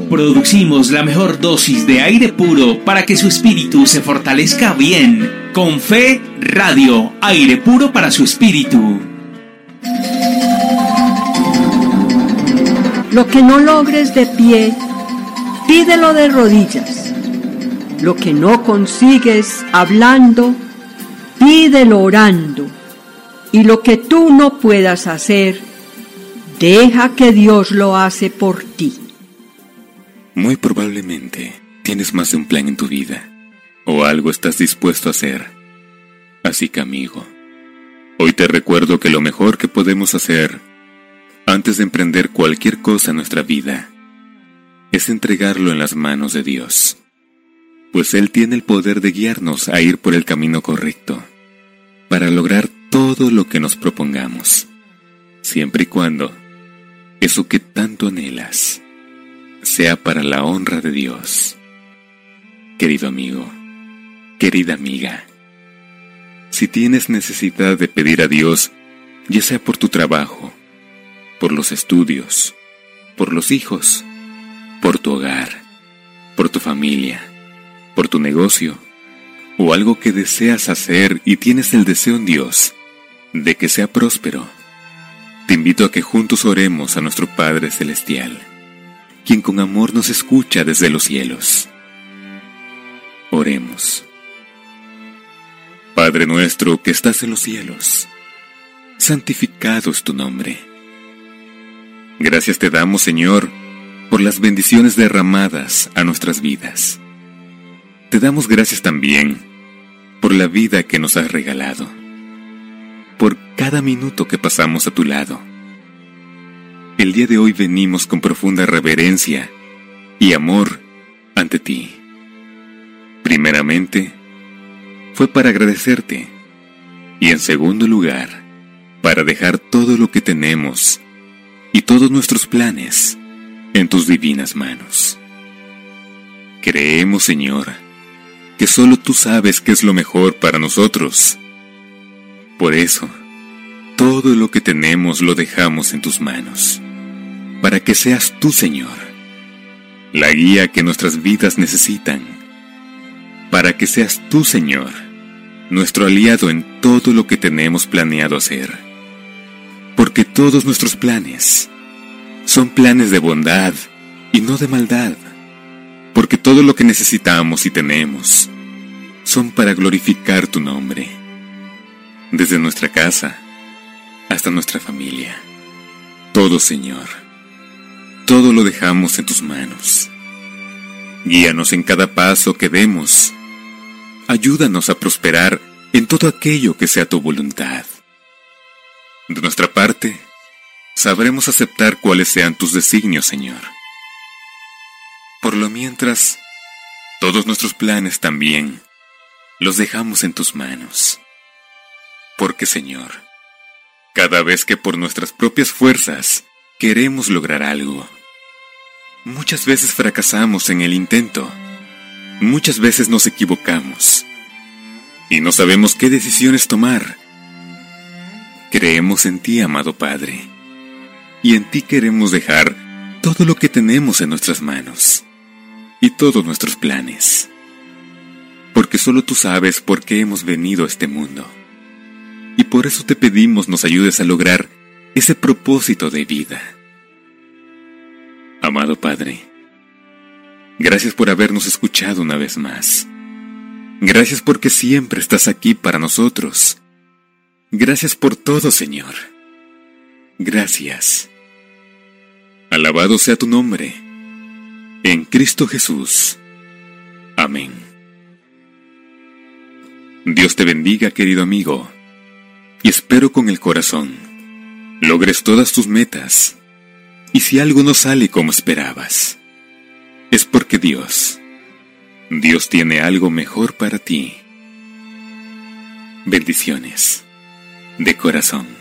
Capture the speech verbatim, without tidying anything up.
Producimos la mejor dosis de aire puro para que su espíritu se fortalezca bien. Con Fe Radio, aire puro para su espíritu. Lo que no logres de pie, pídelo de rodillas. Lo que no consigues hablando, pídelo orando. Y lo que tú no puedas hacer, deja que Dios lo hace por ti. Muy probablemente tienes más de un plan en tu vida, o algo estás dispuesto a hacer. Así que, amigo, hoy te recuerdo que lo mejor que podemos hacer antes de emprender cualquier cosa en nuestra vida es entregarlo en las manos de Dios, pues Él tiene el poder de guiarnos a ir por el camino correcto para lograr todo lo que nos propongamos, siempre y cuando eso que tanto anhelas sea para la honra de Dios. Querido amigo, querida amiga, si tienes necesidad de pedir a Dios, ya sea por tu trabajo, por los estudios, por los hijos, por tu hogar, por tu familia, por tu negocio, o algo que deseas hacer y tienes el deseo en Dios de que sea próspero, te invito a que juntos oremos a nuestro Padre Celestial, quien con amor nos escucha desde los cielos. Oremos. Padre nuestro que estás en los cielos, santificado es tu nombre. Gracias te damos, Señor, por las bendiciones derramadas a nuestras vidas. Te damos gracias también por la vida que nos has regalado, por cada minuto que pasamos a tu lado. El día de hoy venimos con profunda reverencia y amor ante ti. Primeramente, fue para agradecerte, y en segundo lugar, para dejar todo lo que tenemos y todos nuestros planes en tus divinas manos. Creemos, Señor, que solo tú sabes qué es lo mejor para nosotros. Por eso, todo lo que tenemos lo dejamos en tus manos, para que seas tú, Señor, la guía que nuestras vidas necesitan, para que seas tú, Señor, nuestro aliado en todo lo que tenemos planeado hacer, porque todos nuestros planes son planes de bondad y no de maldad, porque todo lo que necesitamos y tenemos son para glorificar tu nombre, desde nuestra casa hasta nuestra familia. Todo, Señor, todo lo dejamos en tus manos. Guíanos en cada paso que demos. Ayúdanos a prosperar en todo aquello que sea tu voluntad. De nuestra parte, sabremos aceptar cuáles sean tus designios, Señor. Por lo mientras, todos nuestros planes también los dejamos en tus manos. Porque, Señor, cada vez que por nuestras propias fuerzas queremos lograr algo, muchas veces fracasamos en el intento, muchas veces nos equivocamos y no sabemos qué decisiones tomar. Creemos en ti, amado Padre, y en ti queremos dejar todo lo que tenemos en nuestras manos y todos nuestros planes, porque solo tú sabes por qué hemos venido a este mundo, y por eso te pedimos nos ayudes a lograr ese propósito de vida. Amado Padre, gracias por habernos escuchado una vez más. Gracias porque siempre estás aquí para nosotros. Gracias por todo, Señor. Gracias. Alabado sea tu nombre. En Cristo Jesús. Amén. Dios te bendiga, querido amigo, y espero con el corazón logres todas tus metas. Y si algo no sale como esperabas, es porque Dios, Dios tiene algo mejor para ti. Bendiciones de corazón.